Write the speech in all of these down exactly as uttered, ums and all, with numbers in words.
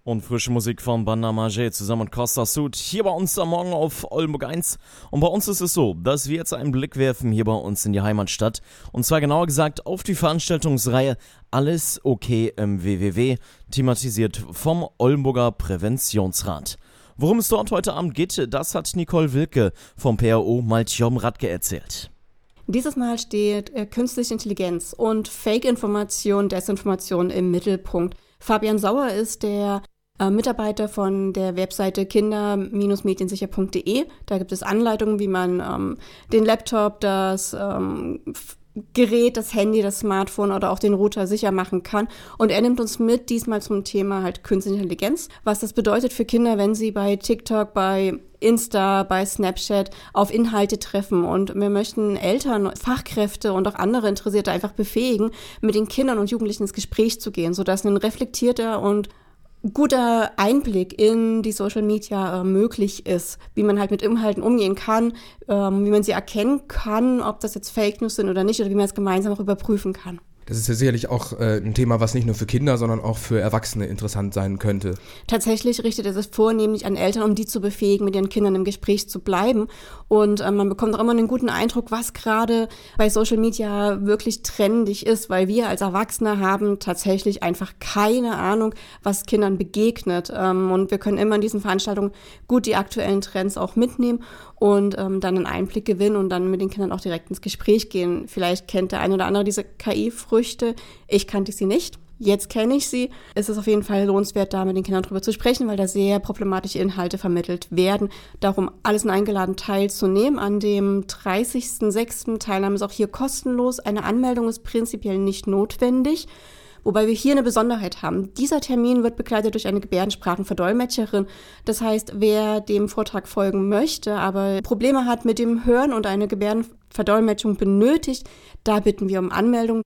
Und frische Musik von Banda Margé zusammen mit Costa Sud hier bei uns am Morgen auf Oldenburg eins. Und bei uns ist es so, dass wir jetzt einen Blick werfen hier bei uns in die Heimatstadt. Und zwar genauer gesagt auf die Veranstaltungsreihe Alles okay im W W W, thematisiert vom Oldenburger Präventionsrat. Worum es dort heute Abend geht, das hat Nicole Wilke vom P R O Maltjom Radke erzählt. Dieses Mal steht äh, künstliche Intelligenz und Fake-Information, Desinformation im Mittelpunkt. Fabian Sauer ist der äh, Mitarbeiter von der Webseite kinder Bindestrich mediensicher Punkt de. Da gibt es Anleitungen, wie man ähm, den Laptop, das ähm, f- Gerät, das Handy, das Smartphone oder auch den Router sicher machen kann. Und er nimmt uns mit, diesmal zum Thema halt künstliche Intelligenz. Was das bedeutet für Kinder, wenn sie bei TikTok, bei Insta, bei Snapchat auf Inhalte treffen. Und wir möchten Eltern, Fachkräfte und auch andere Interessierte einfach befähigen, mit den Kindern und Jugendlichen ins Gespräch zu gehen, sodass ein reflektierter und guter Einblick in die Social Media äh, möglich ist, wie man halt mit Inhalten umgehen kann, ähm, wie man sie erkennen kann, ob das jetzt Fake News sind oder nicht, oder wie man es gemeinsam auch überprüfen kann. Das ist ja sicherlich auch äh, ein Thema, was nicht nur für Kinder, sondern auch für Erwachsene interessant sein könnte. Tatsächlich richtet es sich vornehmlich an Eltern, um die zu befähigen, mit ihren Kindern im Gespräch zu bleiben. Und äh, man bekommt auch immer einen guten Eindruck, was gerade bei Social Media wirklich trendig ist, weil wir als Erwachsene haben tatsächlich einfach keine Ahnung, was Kindern begegnet. Ähm, und wir können immer in diesen Veranstaltungen gut die aktuellen Trends auch mitnehmen und ähm, dann einen Einblick gewinnen und dann mit den Kindern auch direkt ins Gespräch gehen. Vielleicht kennt der eine oder andere diese K I-Früchte. Ich kannte sie nicht. Jetzt kenne ich sie. Es ist auf jeden Fall lohnenswert, da mit den Kindern drüber zu sprechen, weil da sehr problematische Inhalte vermittelt werden. Darum alle sind eingeladen, teilzunehmen. An dem dreißigsten sechsten Teilnahme ist auch hier kostenlos. Eine Anmeldung ist prinzipiell nicht notwendig. Wobei wir hier eine Besonderheit haben. Dieser Termin wird begleitet durch eine Gebärdensprachenverdolmetscherin. Das heißt, wer dem Vortrag folgen möchte, aber Probleme hat mit dem Hören und eine Gebärdenverdolmetschung benötigt, da bitten wir um Anmeldung.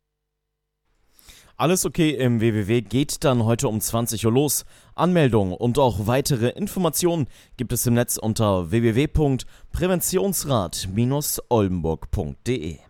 Alles okay im W W W geht dann heute um zwanzig Uhr los. Anmeldung und auch weitere Informationen gibt es im Netz unter w w w punkt präventionsrat Bindestrich oldenburg punkt de.